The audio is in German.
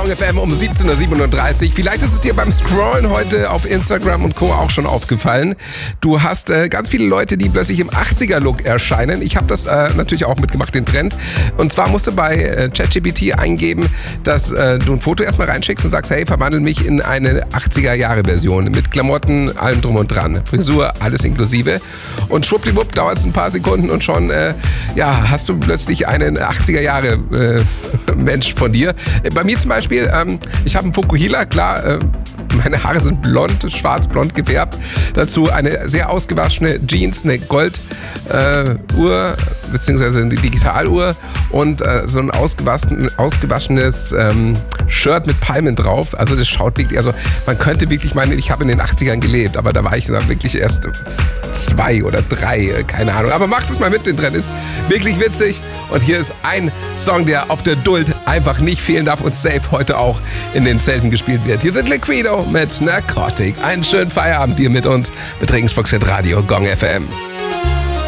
FM um 17.37 Uhr. Vielleicht ist es dir beim Scrollen heute auf Instagram und Co. auch schon aufgefallen. Du hast ganz viele Leute, die plötzlich im 80er-Look erscheinen. Ich habe das natürlich auch mitgemacht, den Trend. Und zwar musst du bei ChatGPT eingeben, dass du ein Foto erstmal reinschickst und sagst, hey, verwandel mich in eine 80er-Jahre-Version mit Klamotten, allem drum und dran. Frisur, alles inklusive. Und schwuppdiwupp dauert es ein paar Sekunden und schon hast du plötzlich einen 80er-Jahre-Mensch von dir. Bei mir zum Beispiel, ich habe einen Fukuhila, klar, meine Haare sind blond, schwarz-blond gefärbt. Dazu eine sehr ausgewaschene Jeans, eine Golduhr, beziehungsweise eine Digitaluhr und so ein ausgewaschenes Shirt mit Palmen drauf. Also das schaut wirklich, also man könnte wirklich meinen, ich habe in den 80ern gelebt, aber da war ich dann wirklich erst 2 oder 3, keine Ahnung. Aber macht es mal mit, den Trend ist wirklich witzig. Und hier ist ein Song, der auf der Duld einfach nicht fehlen darf und safe heute auch in den Zelten gespielt wird. Hier sind Liquido mit Narcotic. Einen schönen Feierabend dir mit uns, mit Regensburg Radio Gong FM.